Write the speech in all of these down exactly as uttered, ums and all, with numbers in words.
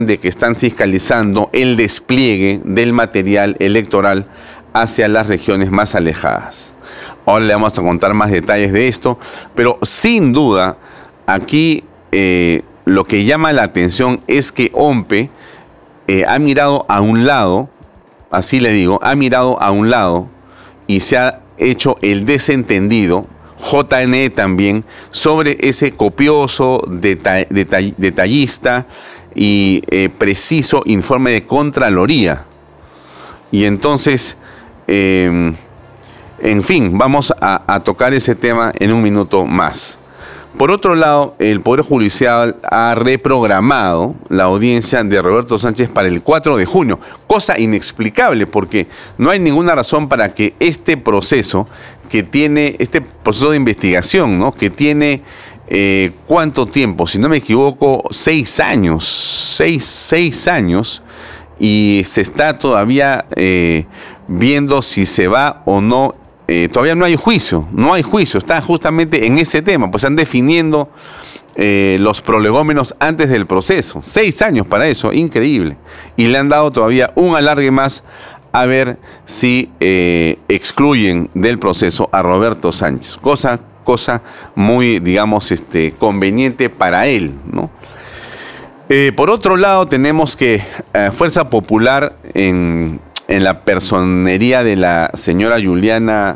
de que están fiscalizando el despliegue del material electoral hacia las regiones más alejadas. Ahora le vamos a contar más detalles de esto, pero sin duda aquí eh, lo que llama la atención es que OMPE eh, ha mirado a un lado, así le digo, ha mirado a un lado y se ha hecho el desentendido, J N E también, sobre ese copioso, detall, detall, detallista y eh, preciso informe de Contraloría. Y entonces, eh, en fin, vamos a, a tocar ese tema en un minuto más. Por otro lado, el Poder Judicial ha reprogramado la audiencia de Roberto Sánchez para el cuatro de junio, cosa inexplicable porque no hay ninguna razón para que este proceso que tiene, este proceso de investigación, ¿no? Que tiene, eh, ¿cuánto tiempo? Si no me equivoco, seis años, seis, seis años, y se está todavía eh, viendo si se va o no. Eh, todavía no hay juicio, no hay juicio, está justamente en ese tema, pues están definiendo eh, los prolegómenos antes del proceso. Seis años para eso, increíble. Y le han dado todavía un alargue más a ver si eh, excluyen del proceso a Roberto Sánchez. Cosa, cosa muy, digamos, este, conveniente para él, ¿no? Eh, por otro lado, tenemos que eh, Fuerza Popular en... en la personería de la señora Juliana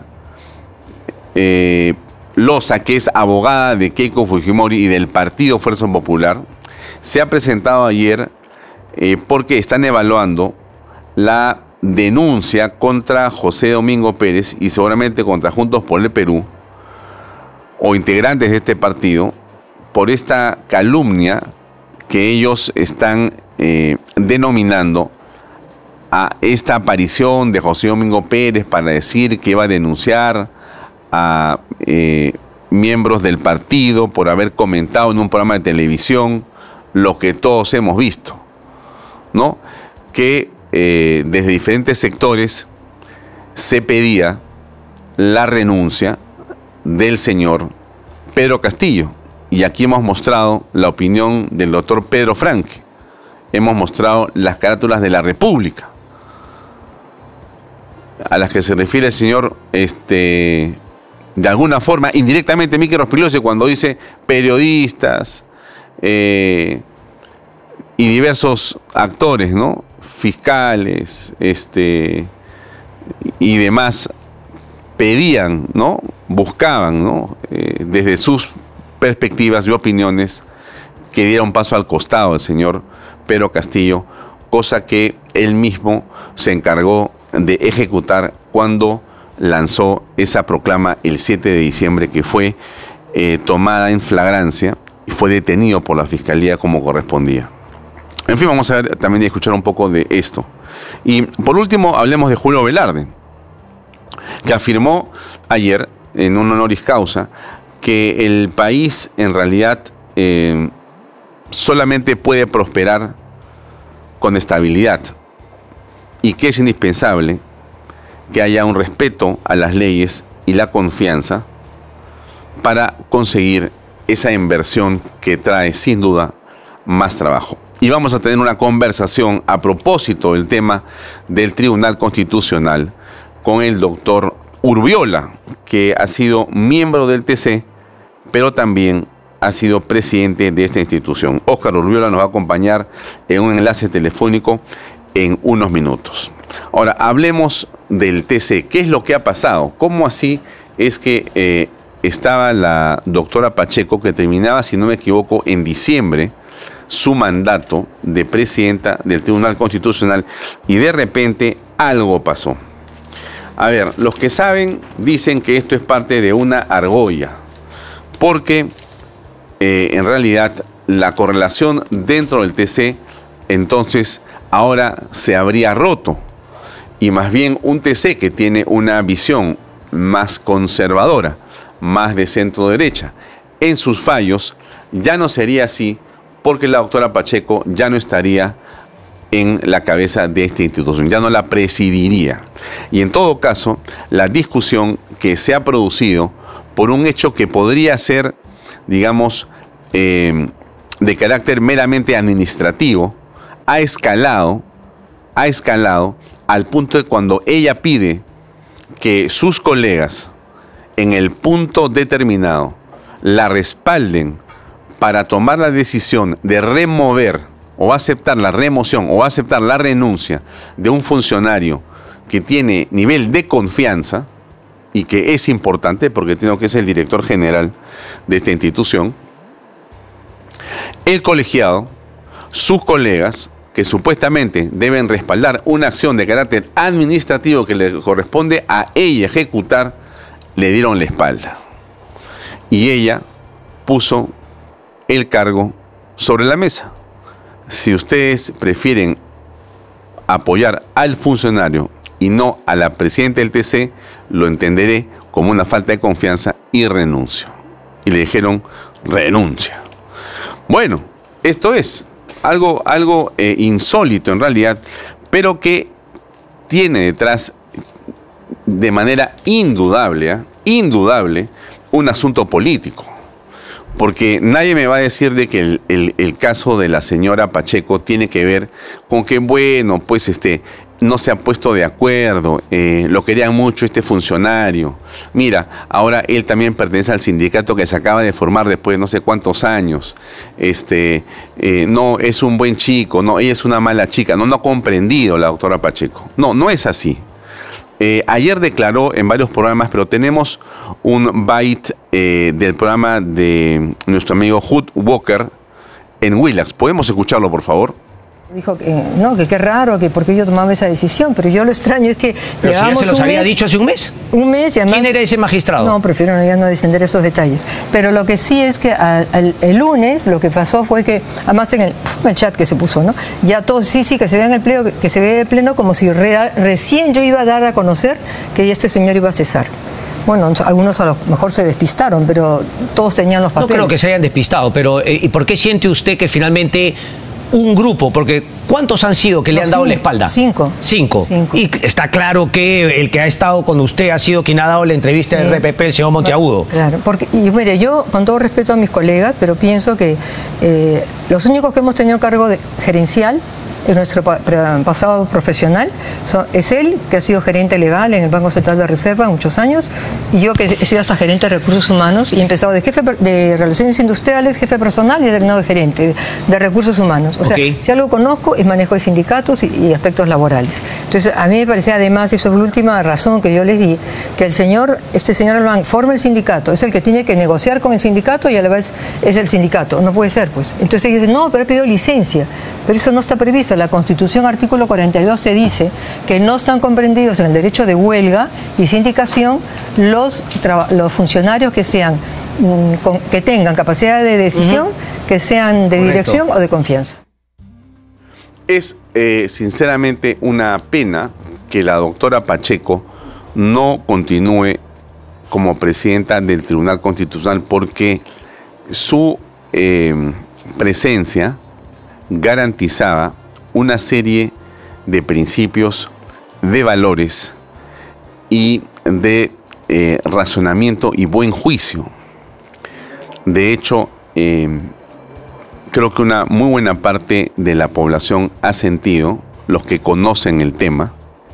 eh, Loza, que es abogada de Keiko Fujimori y del partido Fuerza Popular, se ha presentado ayer eh, porque están evaluando la denuncia contra José Domingo Pérez y seguramente contra Juntos por el Perú o integrantes de este partido por esta calumnia que ellos están eh, denominando a esta aparición de José Domingo Pérez para decir que iba a denunciar a eh, miembros del partido por haber comentado en un programa de televisión lo que todos hemos visto, ¿no? Que eh, desde diferentes sectores se pedía la renuncia del señor Pedro Castillo. Y aquí hemos mostrado la opinión del doctor Pedro Franque. Hemos mostrado las carátulas de La República, a las que se refiere el señor, este, de alguna forma, indirectamente, Mikel Rospigliosi, cuando dice periodistas eh, y diversos actores, ¿no? Fiscales, este, y demás, pedían, ¿no? Buscaban, ¿no? Eh, desde sus perspectivas y opiniones, que diera un paso al costado el señor Pedro Castillo, cosa que él mismo se encargó de ejecutar cuando lanzó esa proclama el siete de diciembre, que fue eh, tomada en flagrancia y fue detenido por la Fiscalía como correspondía. En fin, vamos a ver también y escuchar un poco de esto. Y por último, hablemos de Julio Velarde, que afirmó ayer en un honoris causa que el país en realidad eh, solamente puede prosperar con estabilidad y que es indispensable que haya un respeto a las leyes y la confianza para conseguir esa inversión que trae sin duda más trabajo. Y vamos a tener una conversación a propósito del tema del Tribunal Constitucional con el doctor Urbiola, que ha sido miembro del T C, pero también ha sido presidente de esta institución. Óscar Urbiola nos va a acompañar en un enlace telefónico en unos minutos. Ahora, hablemos del T C. ¿Qué es lo que ha pasado? ¿Cómo así es que eh, estaba la doctora Pacheco, que terminaba, si no me equivoco, en diciembre, su mandato de presidenta del Tribunal Constitucional, y de repente algo pasó? A ver, los que saben dicen que esto es parte de una argolla, porque eh, en realidad la correlación dentro del T C entonces ahora se habría roto, y más bien un T C que tiene una visión más conservadora, más de centro derecha, en sus fallos ya no sería así, porque la doctora Pacheco ya no estaría en la cabeza de esta institución, ya no la presidiría. Y en todo caso, la discusión que se ha producido por un hecho que podría ser, digamos, eh, de carácter meramente administrativo, ha escalado, ha escalado al punto de cuando ella pide que sus colegas en el punto determinado la respalden para tomar la decisión de remover o aceptar la remoción o aceptar la renuncia de un funcionario que tiene nivel de confianza y que es importante porque tiene que ser el director general de esta institución, el colegiado, sus colegas, que supuestamente deben respaldar una acción de carácter administrativo que le corresponde a ella ejecutar, le dieron la espalda. Y ella puso el cargo sobre la mesa. Si ustedes prefieren apoyar al funcionario y no a la presidenta del T C, lo entenderé como una falta de confianza y renuncio. Y le dijeron, renuncia. Bueno, esto es algo, algo eh, insólito en realidad, pero que tiene detrás de manera indudable, ¿eh? indudable, un asunto político. Porque nadie me va a decir de que el, el, el caso de la señora Pacheco tiene que ver con que, bueno, pues este, no se han puesto de acuerdo, eh, lo querían mucho este funcionario. Mira, ahora él también pertenece al sindicato que se acaba de formar después de no sé cuántos años. Este, eh, no, es un buen chico, no, ella es una mala chica. No, no ha comprendido la doctora Pacheco. No, no es así. Eh, ayer declaró en varios programas, pero tenemos un byte eh, del programa de nuestro amigo Hood Walker en Willax. ¿Podemos escucharlo, por favor? Dijo que no, que qué raro, que porque yo tomaba esa decisión, pero yo lo extraño es que... Pero si ya se los había mes, dicho hace un mes. Un mes y además... ¿Quién era ese magistrado? No, prefiero ya no descender esos detalles. Pero lo que sí es que al, al, el lunes lo que pasó fue que, además en el, en el chat que se puso, ¿no? Ya todos, sí, sí, que se vea en el pleno, que se vea el pleno como si real, recién yo iba a dar a conocer que este señor iba a cesar. Bueno, algunos a lo mejor se despistaron, pero todos tenían los papeles. No creo que se hayan despistado, pero eh, ¿y por qué siente usted que finalmente un grupo, porque ¿cuántos han sido que le han dado cinco, la espalda? Cinco. Cinco. Cinco. Y está claro que el que ha estado con usted ha sido quien ha dado la entrevista sí. de R P P, el señor Monteagudo. Claro, porque, y mire, yo con todo respeto a mis colegas, pero pienso que eh, los únicos que hemos tenido cargo de, gerencial en nuestro pasado profesional so, es él, que ha sido gerente legal en el Banco Central de Reserva muchos años, y yo que he sido hasta gerente de recursos humanos y he empezado de jefe de relaciones industriales, jefe personal y he terminado de gerente de, de recursos humanos. O okay. sea, si algo conozco es manejo de sindicatos y, y aspectos laborales. Entonces, a mí me parecía además, y sobre la última razón que yo les di, que el señor, este señor Albán forma el sindicato, es el que tiene que negociar con el sindicato y a la vez es el sindicato. No puede ser, pues. Entonces ellos dicen, no, pero he pedido licencia. Pero eso no está previsto. La Constitución, artículo cuarenta y dos, se dice que no están comprendidos en el derecho de huelga y sindicación los, los funcionarios que sean con, que tengan capacidad de decisión, uh-huh. que sean de Correcto. Dirección o de confianza. Es eh, sinceramente una pena que la doctora Pacheco no continúe como presidenta del Tribunal Constitucional, porque su eh, presencia garantizaba una serie de principios, de valores y de eh, razonamiento y buen juicio. De hecho, eh, creo que una muy buena parte de la población ha sentido, los que conocen el tema,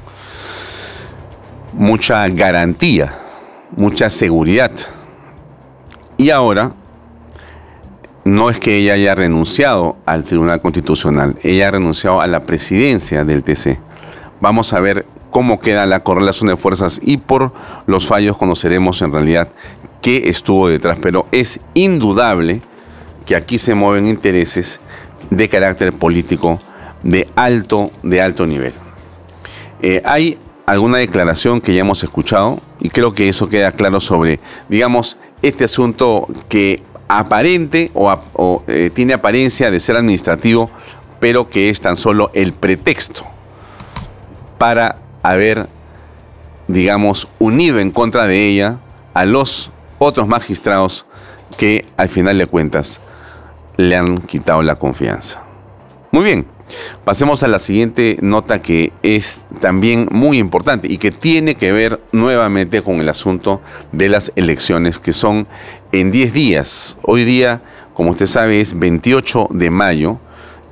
mucha garantía, mucha seguridad. Y ahora, no es que ella haya renunciado al Tribunal Constitucional, ella ha renunciado a la presidencia del T C. Vamos a ver cómo queda la correlación de fuerzas y por los fallos conoceremos en realidad qué estuvo detrás. Pero es indudable que aquí se mueven intereses de carácter político de alto, de alto nivel. Eh, hay alguna declaración que ya hemos escuchado y creo que eso queda claro sobre, digamos, este asunto que aparente o, o eh, tiene apariencia de ser administrativo, pero que es tan solo el pretexto para haber, digamos, unido en contra de ella a los otros magistrados que al final de cuentas le han quitado la confianza. Muy bien, pasemos a la siguiente nota, que es también muy importante y que tiene que ver nuevamente con el asunto de las elecciones, que son en diez días. Hoy día, como usted sabe, es veintiocho de mayo,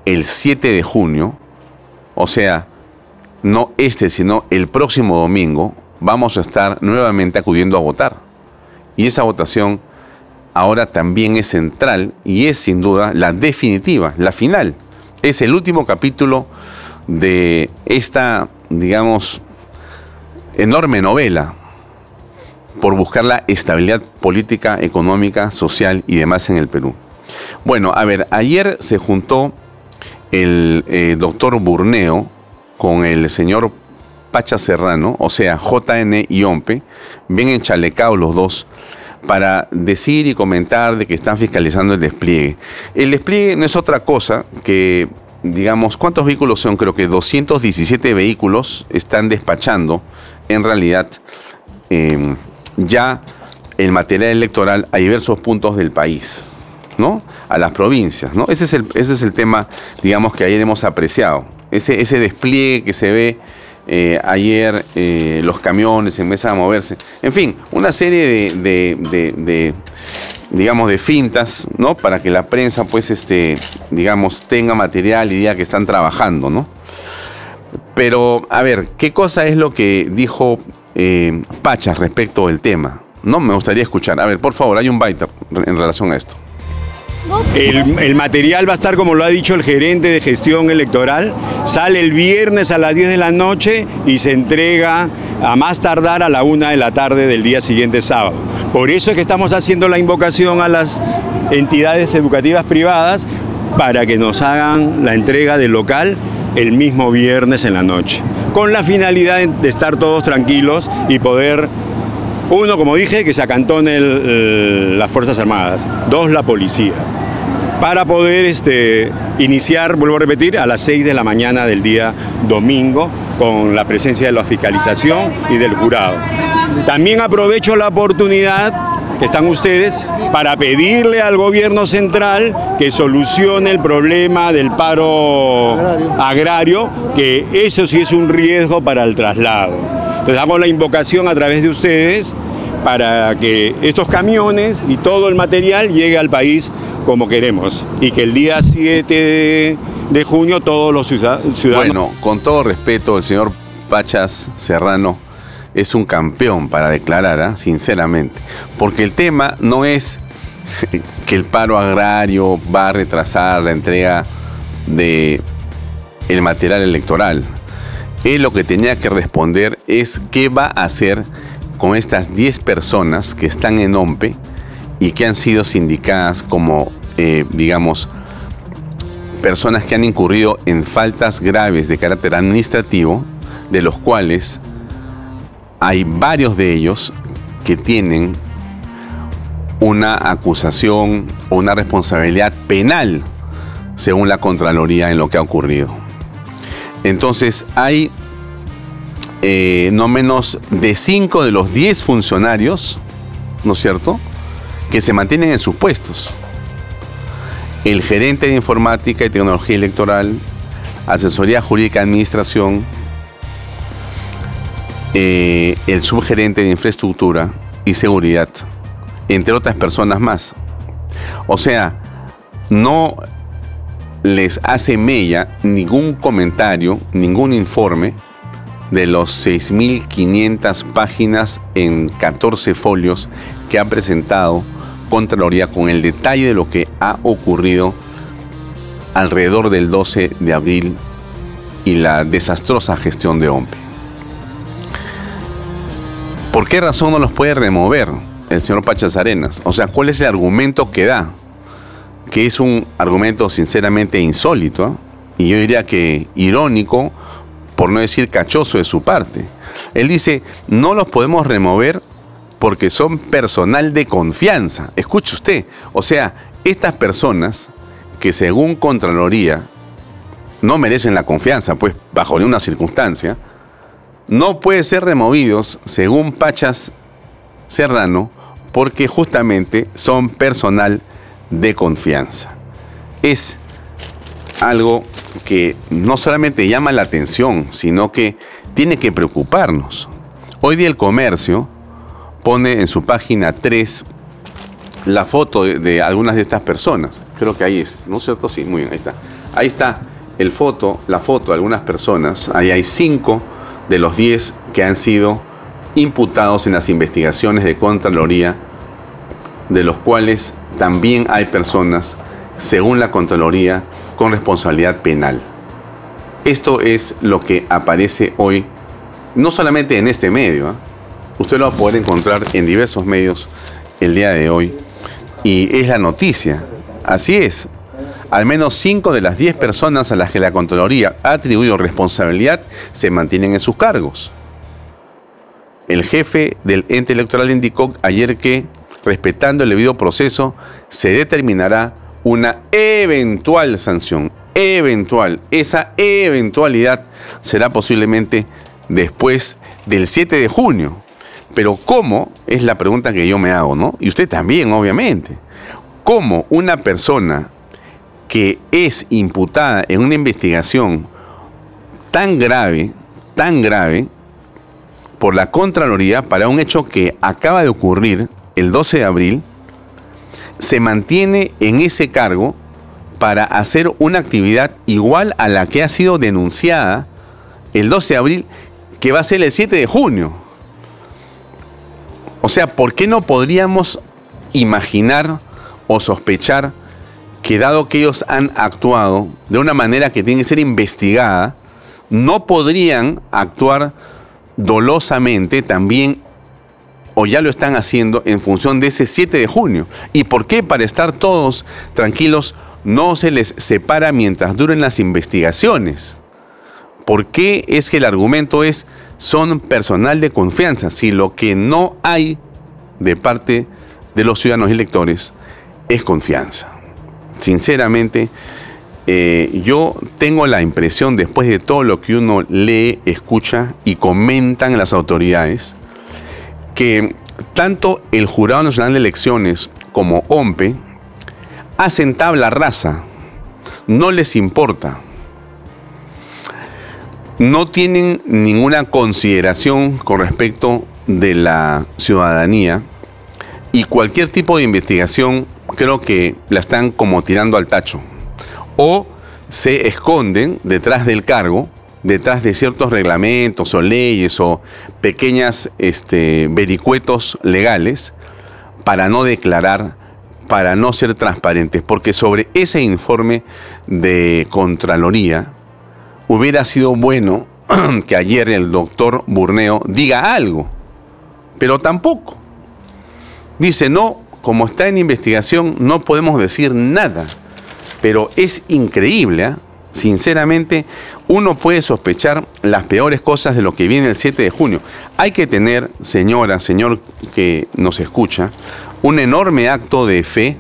el siete de junio, o sea, no este, sino el próximo domingo, vamos a estar nuevamente acudiendo a votar. Y esa votación ahora también es central y es sin duda la definitiva, la final. Es el último capítulo de esta, digamos, enorme novela por buscar la estabilidad política, económica, social y demás en el Perú. Bueno, a ver, ayer se juntó el eh, doctor Burneo con el señor Pacha Serrano, o sea, J N y OMPE, bien enchalecados los dos, para decir y comentar de que están fiscalizando el despliegue. El despliegue no es otra cosa que, digamos, ¿cuántos vehículos son? Creo que doscientos diecisiete vehículos están despachando, en realidad, eh, ya el material electoral a diversos puntos del país, ¿no? A las provincias, ¿no? Ese es el, ese es el tema, digamos, que ayer hemos apreciado. Ese, ese despliegue que se ve eh, ayer, eh, los camiones empiezan a moverse. En fin, una serie de, de, de, de, digamos, de fintas, ¿no? Para que la prensa, pues, este, digamos, tenga material y diga que están trabajando, ¿no? Pero, a ver, ¿qué cosa es lo que dijo eh, Pacha respecto del tema? No, me gustaría escuchar. A ver, por favor, hay un byte en relación a esto. El, el material va a estar, como lo ha dicho el gerente de gestión electoral, sale el viernes a las diez de la noche y se entrega a más tardar a la una de la tarde del día siguiente, sábado. Por eso es que estamos haciendo la invocación a las entidades educativas privadas para que nos hagan la entrega del local el mismo viernes en la noche, con la finalidad de estar todos tranquilos y poder, uno, como dije, que se acantone el, el, las Fuerzas Armadas, dos, la policía, para poder este, iniciar, vuelvo a repetir, a las seis de la mañana del día domingo, con la presencia de la fiscalización y del jurado. También aprovecho la oportunidad que están ustedes para pedirle al gobierno central que solucione el problema del paro agrario, agrario que eso sí es un riesgo para el traslado. Entonces hago la invocación a través de ustedes para que estos camiones y todo el material llegue al país como queremos y que el día siete de junio todos los ciudadanos... Bueno, con todo respeto, el señor Pachas Serrano es un campeón para declarar, ¿eh? Sinceramente, porque el tema no es que el paro agrario va a retrasar la entrega de el material electoral. Él lo que tenía que responder es qué va a hacer con estas diez personas que están en OMPE y que han sido sindicadas como, eh, digamos, personas que han incurrido en faltas graves de carácter administrativo, de los cuales hay varios de ellos que tienen una acusación o una responsabilidad penal según la Contraloría en lo que ha ocurrido. Entonces hay eh, no menos de cinco de los diez funcionarios, ¿no es cierto?, que se mantienen en sus puestos. El gerente de Informática y Tecnología Electoral, Asesoría Jurídica de Administración, Eh, el subgerente de Infraestructura y Seguridad, entre otras personas más. O sea, no les hace mella ningún comentario, ningún informe de los seis mil quinientas páginas en catorce folios que ha presentado Contraloría con el detalle de lo que ha ocurrido alrededor del doce de abril y la desastrosa gestión de OMPE. ¿Por qué razón no los puede remover el señor Pachas Arenas? O sea, ¿cuál es el argumento que da? Que es un argumento sinceramente insólito, ¿eh? Y yo diría que irónico, por no decir cachoso de su parte. Él dice, no los podemos remover porque son personal de confianza. Escuche usted, o sea, estas personas que según Contraloría no merecen la confianza, pues bajo ninguna circunstancia, no pueden ser removidos, según Pachas Serrano, porque justamente son personal de confianza. Es algo que no solamente llama la atención, sino que tiene que preocuparnos. Hoy día El Comercio pone en su página tres la foto de, de algunas de estas personas. Creo que ahí es, ¿no es cierto? Sí, muy bien, ahí está. Ahí está el foto, la foto de algunas personas. Ahí hay cinco de los diez que han sido imputados en las investigaciones de Contraloría, de los cuales también hay personas, según la Contraloría, con responsabilidad penal. Esto es lo que aparece hoy, no solamente en este medio, ¿eh? Usted lo va a poder encontrar en diversos medios el día de hoy, y es la noticia. Así es. Al menos cinco de las diez personas a las que la Contraloría ha atribuido responsabilidad se mantienen en sus cargos. El jefe del ente electoral indicó ayer que, respetando el debido proceso, se determinará una eventual sanción. Eventual. Esa eventualidad será posiblemente después del siete de junio. Pero ¿cómo? Es la pregunta que yo me hago, ¿no? Y usted también, obviamente. ¿Cómo una persona que es imputada en una investigación tan grave, tan grave, por la Contraloría para un hecho que acaba de ocurrir el doce de abril, se mantiene en ese cargo para hacer una actividad igual a la que ha sido denunciada el doce de abril, que va a ser el siete de junio? O sea, ¿por qué no podríamos imaginar o sospechar que, dado que ellos han actuado de una manera que tiene que ser investigada, no podrían actuar dolosamente también, o ya lo están haciendo, en función de ese siete de junio? ¿Y por qué, para estar todos tranquilos, no se les separa mientras duren las investigaciones? ¿Por qué es que el argumento es son personal de confianza, si lo que no hay de parte de los ciudadanos y electores es confianza? Sinceramente, eh, yo tengo la impresión, después de todo lo que uno lee, escucha y comentan las autoridades, que tanto el Jurado Nacional de Elecciones como O M P E hacen tabla rasa, no les importa. No tienen ninguna consideración con respecto de la ciudadanía, y cualquier tipo de investigación creo que la están como tirando al tacho, o se esconden detrás del cargo, detrás de ciertos reglamentos o leyes o pequeñas este, vericuetos legales, para no declarar, para no ser transparentes, porque sobre ese informe de Contraloría hubiera sido bueno que ayer el doctor Burneo diga algo, pero tampoco. Dice, no, como está en investigación, no podemos decir nada. Pero es increíble, ¿eh? Sinceramente, uno puede sospechar las peores cosas de lo que viene el siete de junio. Hay que tener, señora, señor que nos escucha, un enorme acto de fe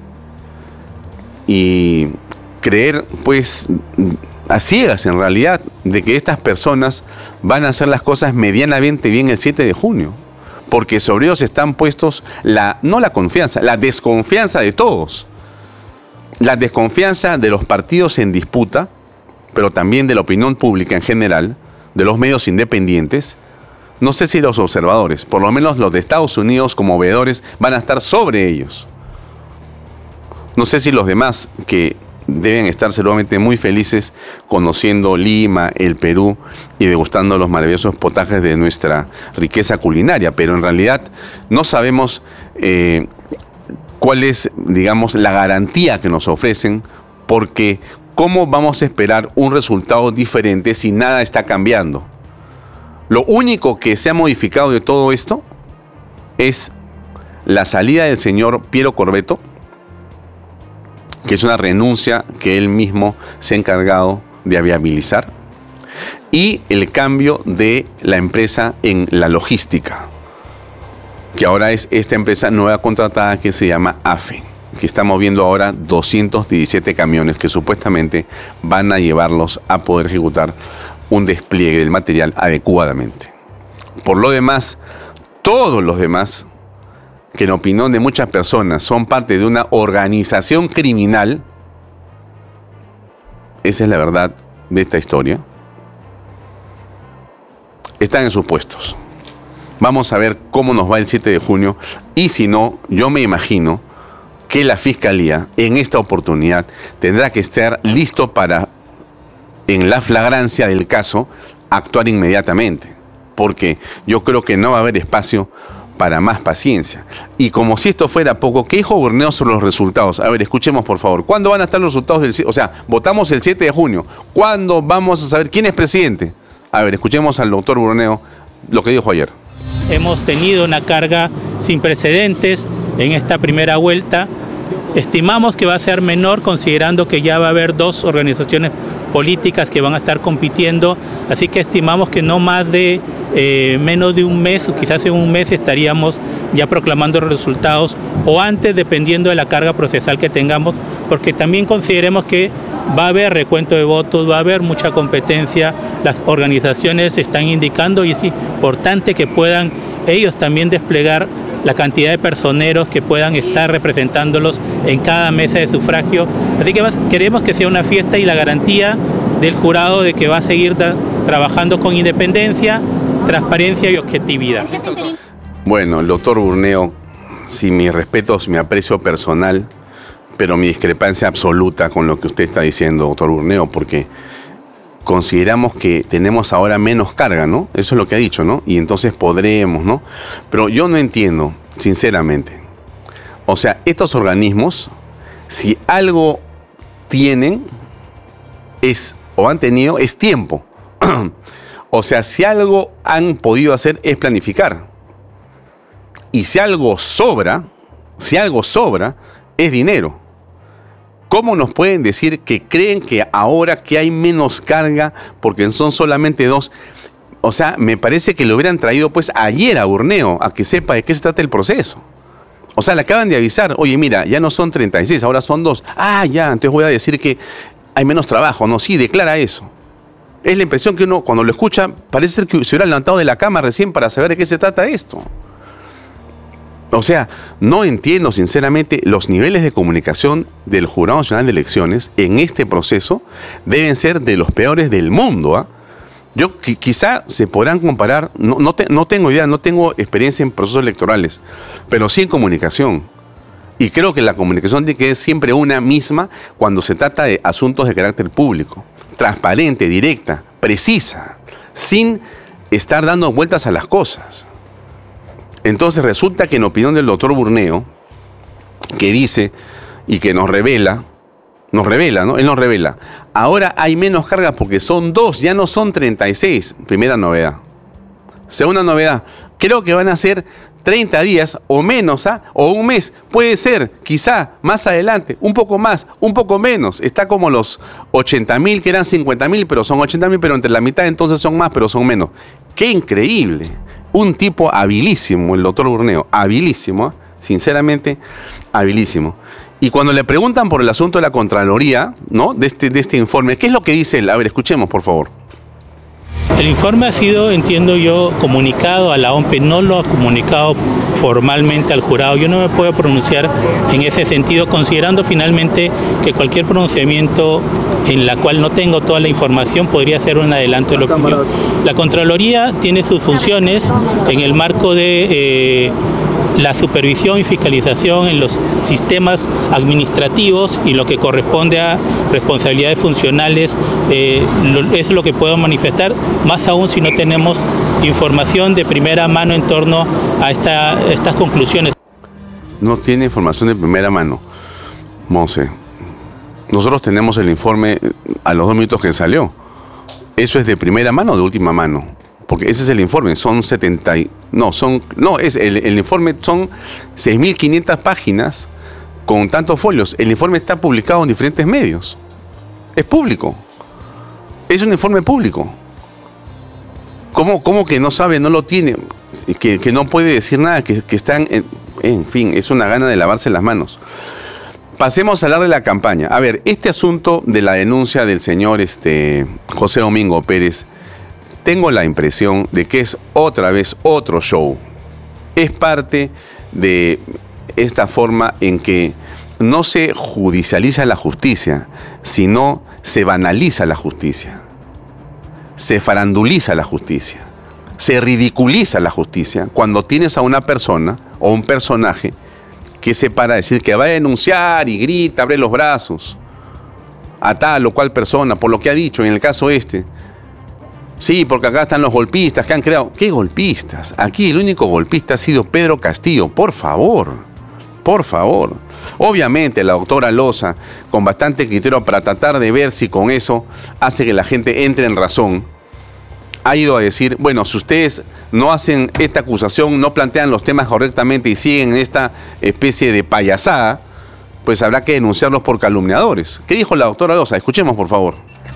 y creer, pues, a ciegas en realidad, de que estas personas van a hacer las cosas medianamente bien el siete de junio. Porque sobre ellos están puestos, la, no la confianza, la desconfianza de todos. La desconfianza de los partidos en disputa, pero también de la opinión pública en general, de los medios independientes. No sé si los observadores, por lo menos los de Estados Unidos como veedores, van a estar sobre ellos. No sé si los demás, que deben estar seguramente muy felices conociendo Lima, el Perú y degustando los maravillosos potajes de nuestra riqueza culinaria, pero en realidad no sabemos eh, cuál es, digamos, la garantía que nos ofrecen, porque ¿cómo vamos a esperar un resultado diferente si nada está cambiando? Lo único que se ha modificado de todo esto es la salida del señor Piero Corvetto, que es una renuncia que él mismo se ha encargado de viabilizar, y el cambio de la empresa en la logística, que ahora es esta empresa nueva contratada que se llama A F E, que está moviendo ahora doscientos diecisiete camiones que supuestamente van a llevarlos a poder ejecutar un despliegue del material adecuadamente. Por lo demás, todos los demás, que en opinión de muchas personas son parte de una organización criminal, esa es la verdad de esta historia, están en sus puestos. Vamos a ver cómo nos va el siete de junio, y si no, yo me imagino que la Fiscalía en esta oportunidad tendrá que estar listo para en la flagrancia del caso, actuar inmediatamente, porque yo creo que no va a haber espacio para más paciencia. Y como si esto fuera poco, ¿qué dijo Burneo sobre los resultados? A ver, escuchemos por favor. ¿Cuándo van a estar los resultados del... O sea, votamos el siete de junio. ¿Cuándo vamos a saber quién es presidente? A ver, escuchemos al doctor Burneo lo que dijo ayer. Hemos tenido una carga sin precedentes en esta primera vuelta. Estimamos que va a ser menor considerando que ya va a haber dos organizaciones políticas que van a estar compitiendo, así que estimamos que no más de eh, menos de un mes o quizás en un mes estaríamos ya proclamando los resultados o antes, dependiendo de la carga procesal que tengamos, porque también consideremos que va a haber recuento de votos, va a haber mucha competencia, las organizaciones están indicando y es importante que puedan ellos también desplegar la cantidad de personeros que puedan estar representándolos en cada mesa de sufragio. Así que queremos que sea una fiesta y la garantía del jurado de que va a seguir trabajando con independencia, transparencia y objetividad. Bueno, el doctor Burneo, sí, mis respetos, mi aprecio personal, pero mi discrepancia absoluta con lo que usted está diciendo, doctor Burneo, porque consideramos que tenemos ahora menos carga, ¿no? Eso es lo que ha dicho, ¿no? Y entonces podremos, ¿no? Pero yo no entiendo, sinceramente. O sea, estos organismos, si algo tienen, es, o han tenido, es tiempo. O sea, si algo han podido hacer es planificar. Y si algo sobra, si algo sobra, es dinero. ¿Cómo nos pueden decir que creen que ahora que hay menos carga, porque son solamente dos? O sea, me parece que lo hubieran traído pues ayer a Burneo, a que sepa de qué se trata el proceso. O sea, le acaban de avisar, oye, mira, ya no son treinta y seis, ahora son dos. Ah, ya, entonces voy a decir que hay menos trabajo. No, sí, declara eso. Es la impresión que uno, cuando lo escucha, parece ser que se hubiera levantado de la cama recién para saber de qué se trata esto. O sea, no entiendo sinceramente los niveles de comunicación del Jurado Nacional de Elecciones en este proceso deben ser de los peores del mundo, ¿eh? Yo quizá se podrán comparar, no, no, te, no tengo idea, no tengo experiencia en procesos electorales, pero sí en comunicación. Y creo que la comunicación tiene que ser siempre una misma cuando se trata de asuntos de carácter público, transparente, directa, precisa, sin estar dando vueltas a las cosas. Entonces resulta que en opinión del doctor Burneo, que dice y que nos revela, nos revela, ¿no? Él nos revela, ahora hay menos carga porque son dos, ya no son treinta y seis, primera novedad. Segunda novedad, creo que van a ser treinta días o menos, ¿ah? O un mes, puede ser, quizá, más adelante, un poco más, un poco menos. Está como los ochenta mil, que eran cincuenta mil, pero son ochenta mil, pero entre la mitad entonces son más, pero son menos. ¡Qué increíble! Un tipo habilísimo, el doctor Burneo, habilísimo, ¿eh? Sinceramente, habilísimo. Y cuando le preguntan por el asunto de la Contraloría, ¿no? De este, de este informe, ¿qué es lo que dice él? A ver, escuchemos, por favor. El informe ha sido, entiendo yo, comunicado a la O M P E, no lo ha comunicado formalmente al jurado. Yo no me puedo pronunciar en ese sentido, considerando finalmente que cualquier pronunciamiento en la cual no tengo toda la información podría ser un adelanto de lo que yo. La Contraloría tiene sus funciones en el marco de eh, la supervisión y fiscalización en los sistemas administrativos y lo que corresponde a responsabilidades funcionales, eh, lo, eso es lo que puedo manifestar, más aún si no tenemos información de primera mano en torno a esta, estas conclusiones. No tiene información de primera mano, Monse. Nosotros tenemos el informe a los dos minutos que salió. ¿Eso es de primera mano o de última mano? Porque ese es el informe, son setenta... No, son, no es el, el informe son seis mil quinientas páginas con tantos folios. El informe está publicado en diferentes medios. Es público. Es un informe público. ¿Cómo, cómo que no sabe, no lo tiene? Que, que no puede decir nada, que, que están... En, en fin, es una gana de lavarse las manos. Pasemos a hablar de la campaña. A ver, este asunto de la denuncia del señor este, José Domingo Pérez, tengo la impresión de que es otra vez otro show. Es parte de esta forma en que no se judicializa la justicia, sino se banaliza la justicia. Se faranduliza la justicia. Se ridiculiza la justicia cuando tienes a una persona o un personaje que se para a decir que va a denunciar y grita, abre los brazos. a tal o cual persona por lo que ha dicho en el caso este. Sí, porque acá están los golpistas que han creado. ¿Qué golpistas? Aquí el único golpista ha sido Pedro Castillo. Por favor, por favor. Obviamente la doctora Loza, con bastante criterio para tratar de ver si con eso hace que la gente entre en razón, ha ido a decir, bueno, si ustedes no hacen esta acusación, no plantean los temas correctamente y siguen esta especie de payasada, pues habrá que denunciarlos por calumniadores. ¿Qué dijo la doctora Loza? Escuchemos, por favor.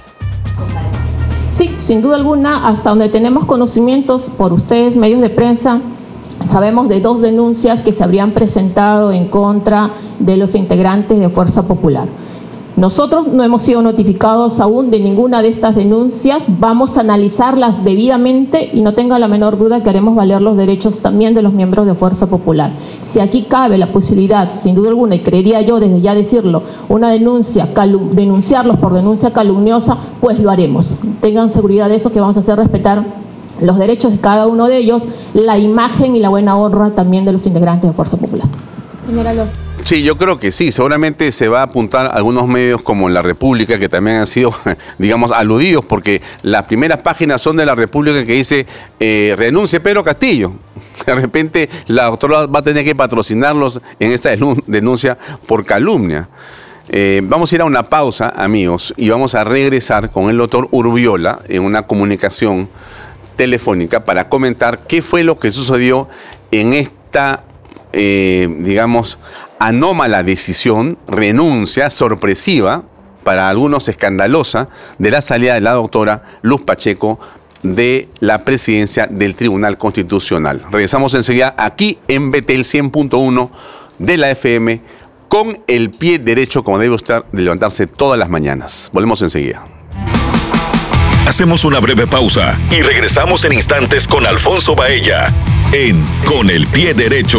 Sí, sin duda alguna, hasta donde tenemos conocimientos por ustedes, medios de prensa, sabemos de dos denuncias que se habrían presentado en contra de los integrantes de Fuerza Popular. Nosotros no hemos sido notificados aún de ninguna de estas denuncias, vamos a analizarlas debidamente y no tenga la menor duda que haremos valer los derechos también de los miembros de Fuerza Popular. Si aquí cabe la posibilidad, sin duda alguna, y creería yo desde ya decirlo, una denuncia, denunciarlos por denuncia calumniosa, pues lo haremos. Tengan seguridad de eso, que vamos a hacer respetar los derechos de cada uno de ellos, la imagen y la buena honra también de los integrantes de Fuerza Popular. Señora Loza. Sí, yo creo que sí, seguramente se va a apuntar a algunos medios como La República, que también han sido, digamos, aludidos, porque las primeras páginas son de La República que dice, eh, renuncie Pedro Castillo. De repente la doctora va a tener que patrocinarlos en esta denuncia por calumnia. Eh, vamos a ir a una pausa, amigos, y vamos a regresar con el doctor Urbiola en una comunicación telefónica para comentar qué fue lo que sucedió en esta, eh, digamos, anómala decisión, renuncia sorpresiva, para algunos escandalosa, de la salida de la doctora Luz Pacheco de la presidencia del Tribunal Constitucional. Regresamos enseguida aquí en Betel cien punto uno de la F M con el pie derecho, como debe usted de levantarse todas las mañanas. Volvemos enseguida. Hacemos una breve pausa y regresamos en instantes con Alfonso Baella en Con el Pie Derecho.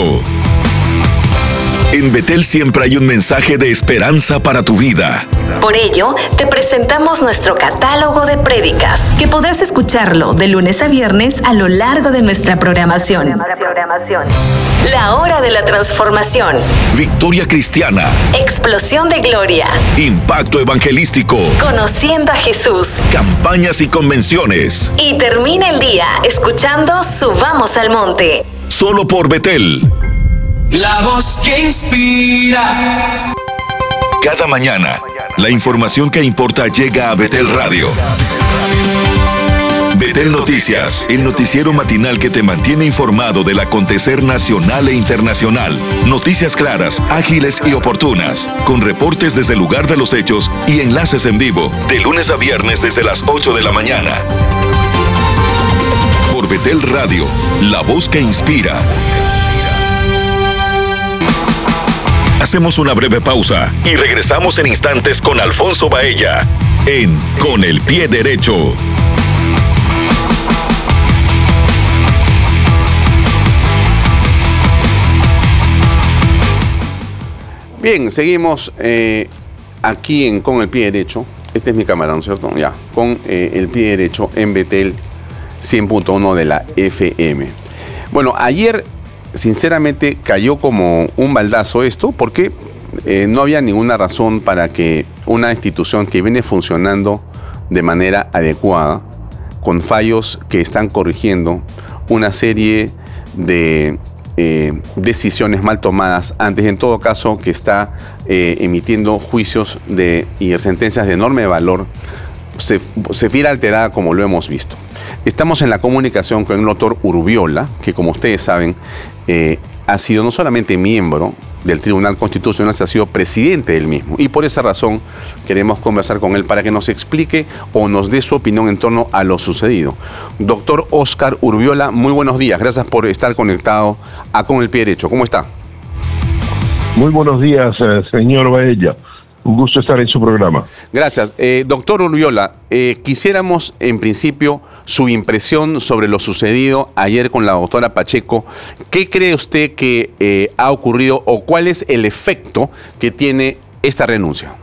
En Betel siempre hay un mensaje de esperanza para tu vida. Por ello, te presentamos nuestro catálogo de prédicas, que podrás escucharlo de lunes a viernes a lo largo de nuestra programación. La Hora de la Transformación. Victoria Cristiana. Explosión de Gloria. Impacto Evangelístico. Conociendo a Jesús. Campañas y convenciones. Y termina el día escuchando Subamos al Monte. Solo por Betel. La voz que inspira. Cada mañana, la información que importa llega a Betel Radio. Betel Noticias, el noticiero matinal que te mantiene informado del acontecer nacional e internacional. Noticias claras, ágiles y oportunas, con reportes desde el lugar de los hechos y enlaces en vivo, de lunes a viernes desde las ocho de la mañana. Por Betel Radio, la voz que inspira. Hacemos una breve pausa y regresamos en instantes con Alfonso Baella en Con el Pie Derecho. Bien, seguimos eh, aquí en Con el Pie Derecho. Este es mi cámara, ¿no es cierto? Ya, con eh, el pie derecho en Betel cien punto uno de la F M. Bueno, ayer sinceramente cayó como un baldazo esto, porque eh, no había ninguna razón para que una institución que viene funcionando de manera adecuada, con fallos que están corrigiendo una serie de eh, decisiones mal tomadas, antes en todo caso que está eh, emitiendo juicios de, y sentencias de enorme valor, se, se viera alterada como lo hemos visto. Estamos en la comunicación con el doctor Urbiola, que como ustedes saben, eh, ha sido no solamente miembro del Tribunal Constitucional, se ha sido presidente del mismo. Y por esa razón queremos conversar con él para que nos explique o nos dé su opinión en torno a lo sucedido. Doctor Oscar Urbiola, muy buenos días. Gracias por estar conectado a Con el Pie Derecho. ¿Cómo está? Muy buenos días, señor Baella. Un gusto estar en su programa. Gracias. Eh, doctor Urbiola, eh, quisiéramos en principio su impresión sobre lo sucedido ayer con la doctora Pacheco. ¿Qué cree usted que eh, ha ocurrido o cuál es el efecto que tiene esta renuncia?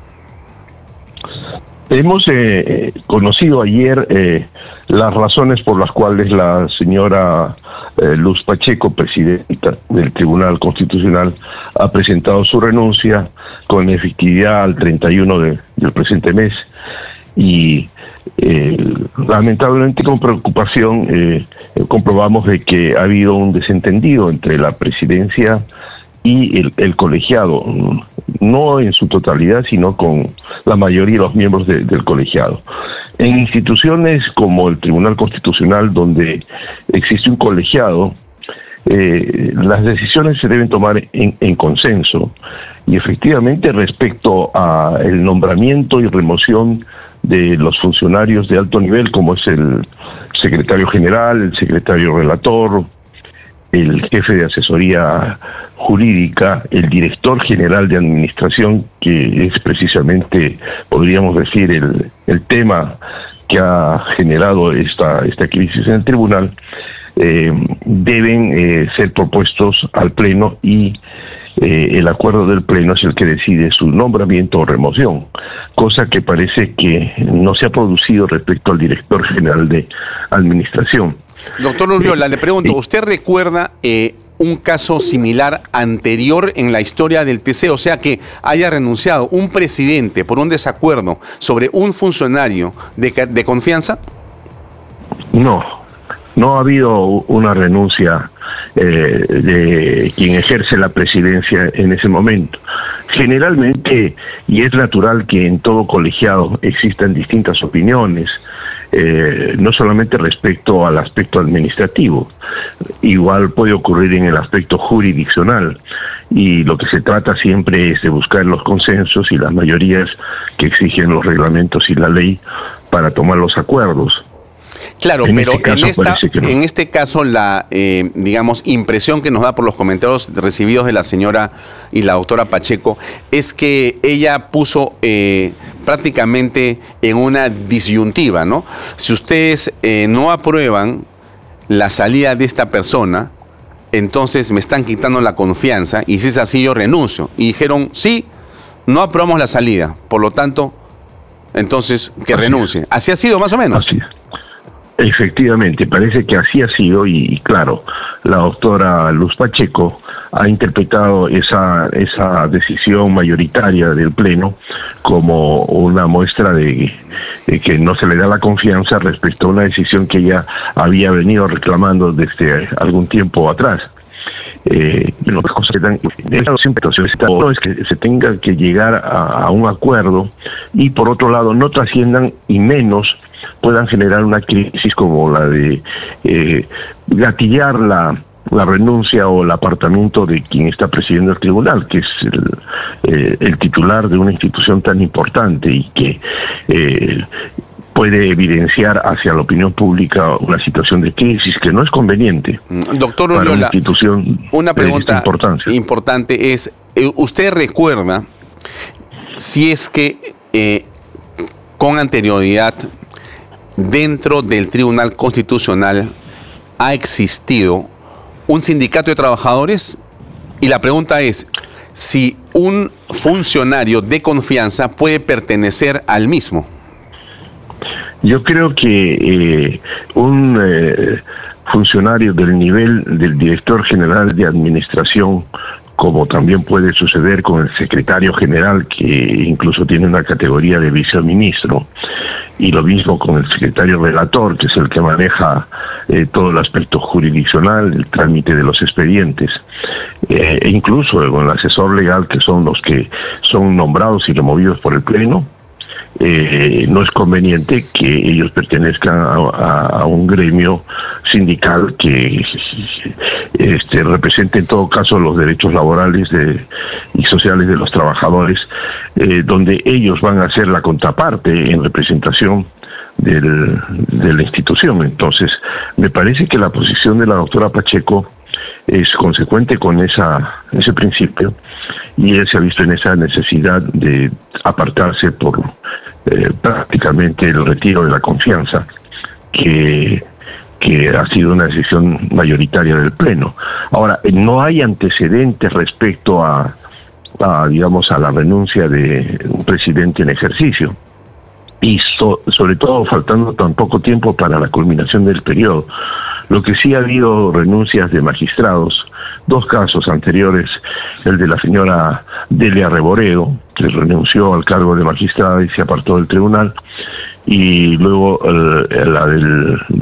Hemos eh, conocido ayer eh, las razones por las cuales la señora eh, Luz Pacheco, presidenta del Tribunal Constitucional, ha presentado su renuncia con efectividad al treinta y uno de, del presente mes. Y eh, lamentablemente con preocupación eh, comprobamos de que ha habido un desentendido entre la presidencia y el, el colegiado, no en su totalidad, sino con la mayoría de los miembros de, del colegiado. En instituciones como el Tribunal Constitucional, donde existe un colegiado, eh, las decisiones se deben tomar en, en consenso, y efectivamente respecto a el nombramiento y remoción de los funcionarios de alto nivel, como es el secretario general, el secretario relator, el jefe de asesoría jurídica, el director general de administración, que es precisamente, podríamos decir, el, el tema que ha generado esta, esta crisis en el tribunal, eh, deben eh, ser propuestos al Pleno, y eh, el acuerdo del Pleno es el que decide su nombramiento o remoción, cosa que parece que no se ha producido respecto al director general de administración. Doctor Urriola, le pregunto, ¿usted recuerda eh, un caso similar anterior en la historia del T C? O sea, que haya renunciado un presidente por un desacuerdo sobre un funcionario de, de confianza. No, no ha habido una renuncia eh, de quien ejerce la presidencia en ese momento. Generalmente, y es natural que en todo colegiado existan distintas opiniones, Eh, no solamente respecto al aspecto administrativo, igual puede ocurrir en el aspecto jurisdiccional, y lo que se trata siempre es de buscar los consensos y las mayorías que exigen los reglamentos y la ley para tomar los acuerdos. Claro, en pero este caso, en, esta, no. en este caso la, eh, digamos, impresión que nos da por los comentarios recibidos de la señora y la doctora Pacheco es que ella puso eh, prácticamente en una disyuntiva, ¿no? Si ustedes eh, no aprueban la salida de esta persona, entonces me están quitando la confianza, y si es así yo renuncio. Y dijeron, sí, no aprobamos la salida, por lo tanto, entonces que así renuncie. Es. ¿Así ha sido más o menos? Así es. Efectivamente, parece que así ha sido, y claro, la doctora Luz Pacheco ha interpretado esa esa decisión mayoritaria del Pleno como una muestra de, de que no se le da la confianza respecto a una decisión que ella había venido reclamando desde algún tiempo atrás. Eh, bueno, las cosas que dan, siempre es que se tenga que llegar a, a un acuerdo, y por otro lado no trasciendan y menos puedan generar una crisis como la de eh, gatillar la, la renuncia o el apartamiento de quien está presidiendo el tribunal, que es el, eh, el titular de una institución tan importante, y que eh, puede evidenciar hacia la opinión pública una situación de crisis que no es conveniente. Doctor Urriola, una institución una pregunta importante es, ¿usted recuerda si es que eh, con anterioridad dentro del Tribunal Constitucional ha existido un sindicato de trabajadores? Y la pregunta es, si un funcionario de confianza puede pertenecer al mismo. Yo creo que eh, un eh, funcionario del nivel del director general de administración, como también puede suceder con el secretario general, que incluso tiene una categoría de viceministro, y lo mismo con el secretario relator, que es el que maneja eh, todo el aspecto jurisdiccional, el trámite de los expedientes, eh, e incluso con el asesor legal, que son los que son nombrados y removidos por el Pleno. Eh, no es conveniente que ellos pertenezcan a, a, a un gremio sindical que este, represente en todo caso los derechos laborales de, y sociales de los trabajadores, eh, donde ellos van a ser la contraparte en representación del, de la institución. Entonces, me parece que la posición de la doctora Pacheco es consecuente con esa ese principio, y él se ha visto en esa necesidad de apartarse por eh, prácticamente el retiro de la confianza, que que ha sido una decisión mayoritaria del Pleno. Ahora, no hay antecedentes respecto a, a digamos, a la renuncia de un presidente en ejercicio, y so, sobre todo faltando tan poco tiempo para la culminación del periodo. Lo que sí ha habido renuncias de magistrados, dos casos anteriores, el de la señora Delia Reboredo, que renunció al cargo de magistrada y se apartó del tribunal, y luego eh, la del